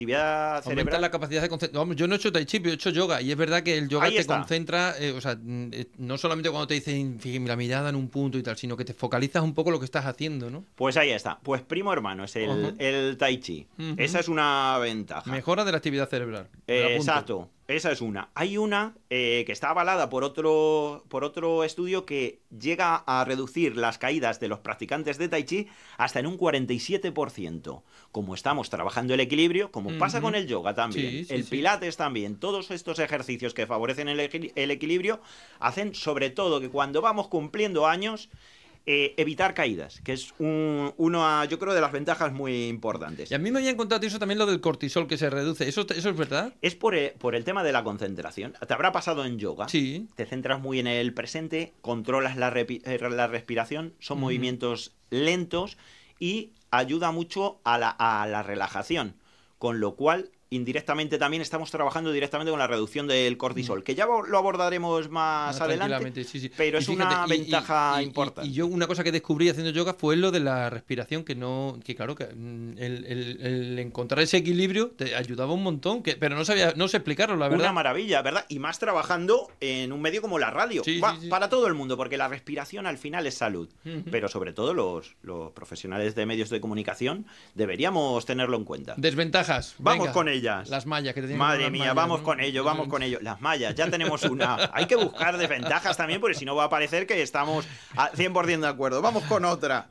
actividad Aumenta cerebral. la capacidad de concentración. Vamos, yo no he hecho tai chi, pero he hecho yoga. Y es verdad que el yoga Ahí te está. concentra, o sea, no solamente cuando te dicen "Fíjate, la mirada en un punto y tal, sino que te focalizas un poco lo que estás haciendo, ¿no? Pues ahí está. Pues primo hermano es Ajá. el tai chi. Esa Ujú. es una ventaja. Mejora de la actividad cerebral. Me la apunto. Exacto, esa es una. Hay una que está avalada por otro estudio que llega a reducir las caídas de los practicantes de Tai Chi hasta en un 47%. Como estamos trabajando el equilibrio, como pasa con Ujú. el yoga también, Sí, sí, el sí. pilates también, todos estos ejercicios que favorecen el equilibrio hacen sobre todo que cuando vamos cumpliendo años evitar caídas, que es una, yo creo, de las ventajas muy Y importantes. a mí me habían contado eso también lo del cortisol que se reduce. ¿Eso es verdad? Es por el tema de la concentración. Te habrá pasado en yoga. Sí. Te centras muy en el presente, controlas la respiración, son Ujú. movimientos lentos y ayuda mucho a la relajación. Con lo cual, indirectamente también estamos trabajando directamente con la reducción del Mm. cortisol, que ya lo abordaremos más Más adelante, tranquilamente, sí, sí. pero Y es fíjate, una ventaja y yo importante. una cosa que descubrí haciendo yoga fue lo de la respiración, que no, que claro, que el encontrar ese equilibrio te ayudaba un montón, pero no sabía, no sé explicarlo, la Una verdad. maravilla, ¿verdad? Y más trabajando en un medio como la radio. Sí, sí, Va, sí. para todo el mundo, porque la respiración al final es salud. Ujú. Pero sobre todo los profesionales de medios de comunicación deberíamos tenerlo en cuenta. Desventajas, Vamos venga. con ellas. Las mallas, que te tienen que poner Madre las mía, mallas, vamos ¿no? con ello, vamos con ello. Las mallas, ya tenemos una. Hay que buscar desventajas también, porque si no va a parecer que estamos al 100% de acuerdo. Vamos con otra.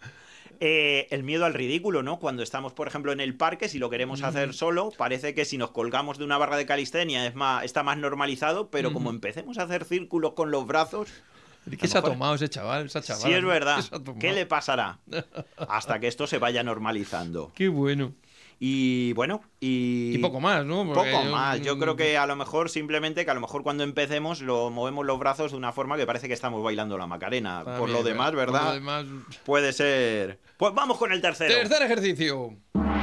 El miedo al ridículo, ¿no? Cuando estamos, por ejemplo, en el parque, si lo queremos hacer Ujú, solo, parece que si nos colgamos de una barra de calistenia está más normalizado, pero como ujú. empecemos a hacer círculos con los brazos, a ¿Qué lo se ha mejor, tomado ese chaval, esa sí chavala, es no? ¿Qué verdad, se ha ¿qué tomado? le pasará? Hasta que esto se vaya normalizando. Qué bueno. Y bueno, Y y poco más, ¿no? Porque poco yo... más. Yo creo que a lo mejor simplemente que a lo mejor cuando empecemos lo movemos los brazos de una forma que parece que estamos bailando la Macarena. Por lo También, demás, por lo ¿verdad? demás... Puede ser. Pues vamos con el tercero. Tercer ejercicio.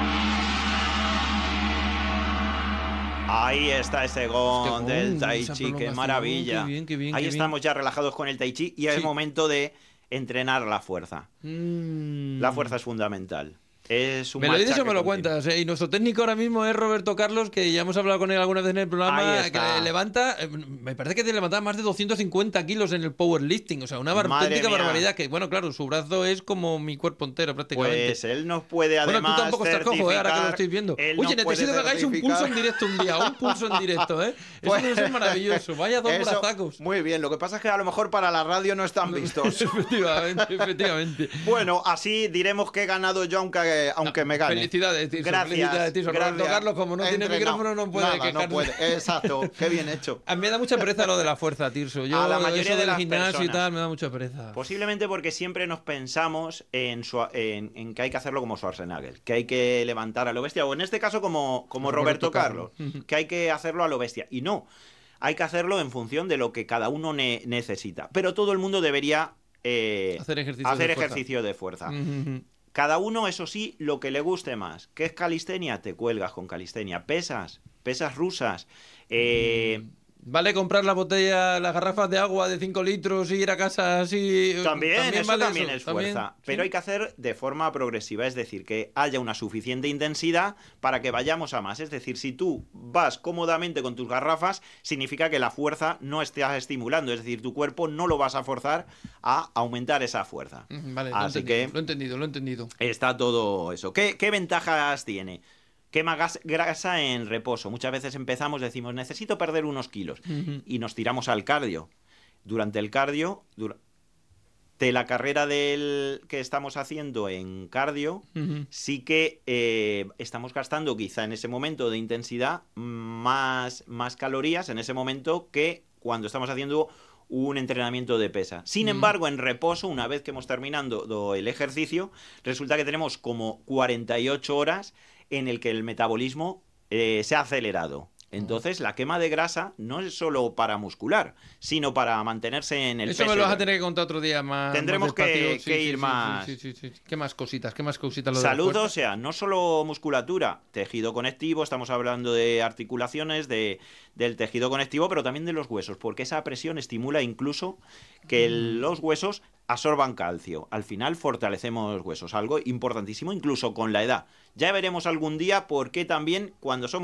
Ahí está ese Hostia, gong del Tai esa Chi, qué prolongación, qué maravilla. bien, qué bien, Ahí qué bien. estamos ya relajados con el Tai Chi y es Sí. momento de entrenar la fuerza. La Mm. fuerza es fundamental. Es un Me lo dices o machaque me lo continuo. cuentas, ¿eh? Y nuestro técnico ahora mismo es Roberto Carlos, que ya hemos hablado con él alguna vez en el Ahí programa, que está. levanta, me parece que te levanta más de 250 kilos en el powerlifting, o sea, una Madre auténtica mía. barbaridad, que bueno, claro, su brazo es como mi cuerpo entero prácticamente. Pues él nos puede Bueno, tú además tampoco estás cojo, ¿eh? Ahora que lo certificar. estoy viendo. Él Oye, nos puede necesito que hagáis un pulso certificar. en directo un día, un pulso en directo, ¿eh? Eso Pues debe ser maravilloso. Vaya dos eso, brazacos. muy bien. Lo que pasa es que a lo mejor para la radio no están vistos. Efectivamente, efectivamente. Bueno, así diremos que he ganado yo aunque me gane. Felicidades, Tirso. Felicidades, Gracias, Tirso. Roberto gracias. Carlos, como no He tiene entrenado. micrófono, no puede Nada, no quejarse. puede. Exacto, qué bien hecho. A mí me da mucha pereza lo de la fuerza, Tirso. Yo, A la mayoría eso de del las gimnasio y personas. tal, me da mucha pereza. Posiblemente porque siempre nos pensamos en que hay que hacerlo como Schwarzenegger, que hay que levantar a lo bestia, o en este caso como Roberto Carlos, que hay que hacerlo a lo bestia. Y no, hay que hacerlo en función de lo que cada uno necesita. Pero todo el mundo debería Hacer ejercicio hacer de fuerza. ejercicio de fuerza. Ujú. Cada uno, eso sí, lo que le guste más. ¿Qué es calistenia? Te cuelgas con calistenia. Pesas rusas. ¿Vale comprar la botella, las garrafas de agua de 5 litros y ir a casa así? También, eso vale también es fuerza. Pero ¿Sí? hay que hacer de forma progresiva, es decir, que haya una suficiente intensidad para que vayamos a más. Es decir, si tú vas cómodamente con tus garrafas, significa que la fuerza no estás estimulando, es decir, tu cuerpo no lo vas a forzar a aumentar esa fuerza. Vale, Así que lo he entendido, lo he entendido. está todo eso. ¿Qué ventajas tiene? Quema grasa en reposo. Muchas veces empezamos, decimos, necesito perder unos kilos. Ujú. Y nos tiramos al cardio. Durante el cardio, de la carrera que estamos haciendo en cardio, Ujú. sí que estamos gastando quizá en ese momento de intensidad más calorías en ese momento que cuando estamos haciendo un entrenamiento de pesa. Sin embargo, en reposo, una vez que hemos terminado el ejercicio, resulta que tenemos como 48 horas en el que el metabolismo se ha acelerado. Entonces, la quema de grasa no es solo para muscular, sino para mantenerse en el Eso peso. me lo vas a tener que contar otro día más. Tendremos más despacio. que ir más. Sí. ¿Qué más cositas? ¿Qué más cositas lo de la Salud fuerza? ósea, no solo musculatura, tejido conectivo, estamos hablando de articulaciones, del tejido conectivo, pero también de los huesos, porque esa presión estimula incluso que los huesos absorban calcio. Al final fortalecemos huesos, algo importantísimo incluso con la edad. Ya veremos algún día por qué también cuando somos